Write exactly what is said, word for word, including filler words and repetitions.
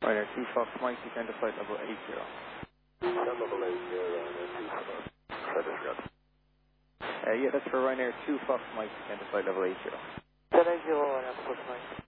Ryanair two Fox Mike, descend to flight level eight zero. Descend level eight zero, Ryanair two Fox. Credit got. Uh, yeah, that's for Ryanair two Fox Mike, descend to flight level eight zero. seven zero, Ryanair Fox Mike.